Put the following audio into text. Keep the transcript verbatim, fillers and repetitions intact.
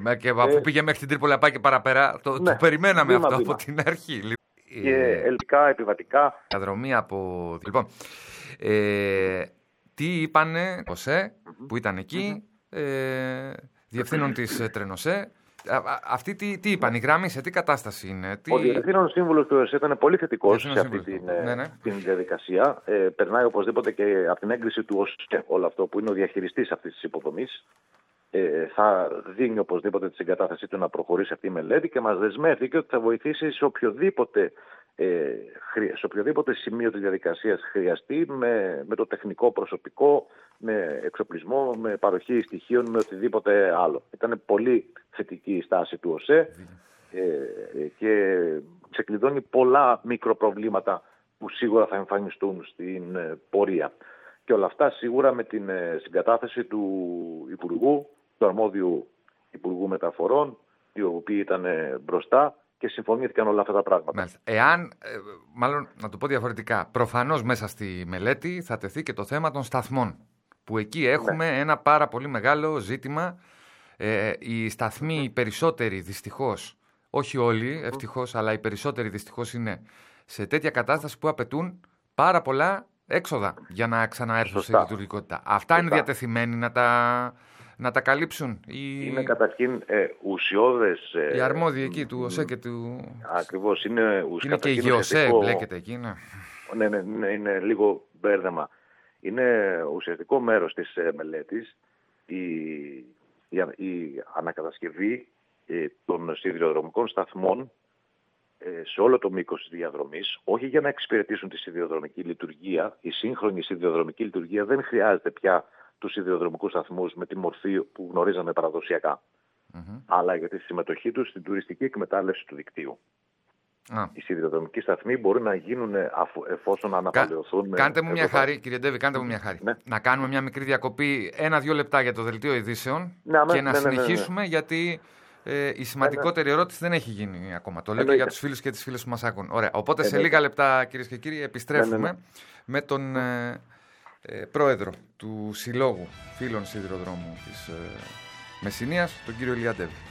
Και αφού ε, πήγε μέχρι την Τρίπολη να πάει και παραπέρα, το, ναι, το περιμέναμε βήμα, αυτό βήμα. Από την αρχή. Και ε, ελληνικά, επιβατικά. Διαδρομή από. Λοιπόν. Ε, τι είπανε ο ΣΕ mm-hmm. που ήταν εκεί, mm-hmm. ε, διευθύνων της Τρενοσέ. Αυτοί τι, τι είπαν, η γράμμη σε τι κατάσταση είναι? Τι... Ο διευθύνων σύμβουλος του ΕΣΕ ήταν πολύ θετικός σε αυτή την, ναι, ναι. την διαδικασία. Ε, περνάει οπωσδήποτε και από την έγκριση του ΟΣΕ όλο αυτό που είναι ο διαχειριστής αυτής της υποδομής. Ε, θα δίνει οπωσδήποτε τη συγκατάθεσή του να προχωρήσει αυτή η μελέτη και μας δεσμεύτηκε ότι θα βοηθήσει σε οποιοδήποτε, ε, σε οποιοδήποτε σημείο της διαδικασίας χρειαστεί με, με το τεχνικό προσωπικό, με εξοπλισμό, με παροχή στοιχείων, με οτιδήποτε άλλο. Ήταν πολύ θετική η στάση του ΟΣΕ ε, και ξεκλειδώνει πολλά μικροπροβλήματα που σίγουρα θα εμφανιστούν στην ε, πορεία. Και όλα αυτά σίγουρα με την ε, συγκατάθεση του Υπουργού, του αρμόδιου Υπουργού Μεταφορών, οι οποίοι ήταν ε, μπροστά και συμφωνήθηκαν όλα αυτά τα πράγματα. Μάλιστα. Εάν, ε, μάλλον να το πω διαφορετικά, προφανώς μέσα στη μελέτη θα τεθεί και το θέμα των σταθμών. Που εκεί έχουμε ναι. ένα πάρα πολύ μεγάλο ζήτημα. Ε, οι σταθμοί, οι περισσότεροι δυστυχώς, όχι όλοι ευτυχώς, mm. αλλά οι περισσότεροι δυστυχώς είναι σε τέτοια κατάσταση που απαιτούν πάρα πολλά έξοδα για να ξαναέρθουν στη λειτουργικότητα. Αυτά Σωστά. είναι διατεθειμένοι να τα, να τα καλύψουν? Ή... Είναι καταρχήν ε, ουσιώδες... Ε, οι αρμόδιοι εκεί του ΟΣΕ και του... Ακριβώς, είναι ουσιώδες. Είναι και η ΓΕΟΣΕ μπλέκεται εκεί, ναι. Ναι, ναι, ναι, είναι λίγο μπέρδεμα. Είναι ουσιαστικό μέρος της ε, μελέτης η, η, η ανακατασκευή ε, των σιδηροδρομικών σταθμών ε, σε όλο το μήκος της διαδρομής, όχι για να εξυπηρετήσουν τη σιδηροδρομική λειτουργία. Η σύγχρονη σιδηροδρομική λειτουργία δεν χρειάζεται πια τους σιδηροδρομικούς σταθμούς με τη μορφή που γνωρίζαμε παραδοσιακά, mm-hmm. αλλά για τη συμμετοχή τους στην τουριστική εκμετάλλευση του δικτύου. Ah. Οι σιδηροδρομικοί σταθμοί μπορούν να γίνουν αφού, εφόσον αναπαλαιωθούν. Κα, κάντε μου μια χάρη, κύριε Ντέβη, κάντε μου μια χάρη. Ναι. Να κάνουμε μια μικρή διακοπή, ένα-δύο λεπτά για το δελτίο ειδήσεων ναι, και ναι, να ναι, συνεχίσουμε, ναι, ναι, ναι. γιατί ε, η σημαντικότερη ναι, ναι. ερώτηση δεν έχει γίνει ακόμα. Το λέω και για τους φίλους και τις φίλες που μας άκουν. Ωραία. Οπότε ναι, σε ναι. λίγα λεπτά, κυρίες και κύριοι, επιστρέφουμε ναι, ναι, ναι. με τον ε, ε, πρόεδρο του Συλλόγου Φίλων Σιδηροδρόμου της ε, Μεσσηνίας, τον κύριο Ηλία Ντέβη.